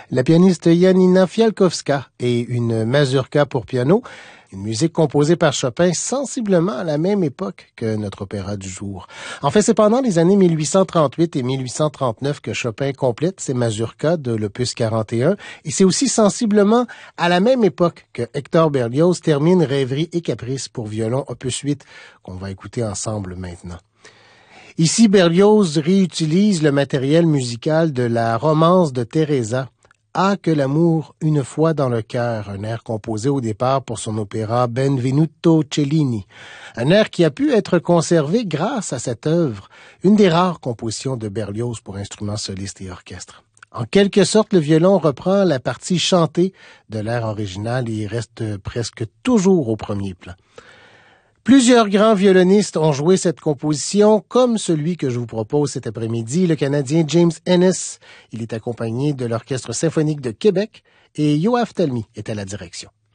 la pianiste Janina Fialkowska et une mazurka pour piano, une musique composée par Chopin sensiblement à la même époque que notre opéra du jour. En fait, c'est pendant les années 1838 et 1839 que Chopin complète ses mazurkas de l'opus 41 et c'est aussi sensiblement à la même époque que Hector Berlioz termine Rêverie et Caprice pour violon opus 8 qu'on va écouter ensemble maintenant. Ici, Berlioz réutilise le matériel musical de la romance de Teresa, Ah que l'amour une fois dans le cœur, un air composé au départ pour son opéra Benvenuto Cellini, un air qui a pu être conservé grâce à cette œuvre, une des rares compositions de Berlioz pour instruments solistes et orchestre. En quelque sorte, le violon reprend la partie chantée de l'air original et reste presque toujours au premier plan. Plusieurs grands violonistes ont joué cette composition, comme celui que je vous propose cet après-midi, le Canadien James Ennis. Il est accompagné de l'Orchestre symphonique de Québec et Yoav Talmy est à la direction.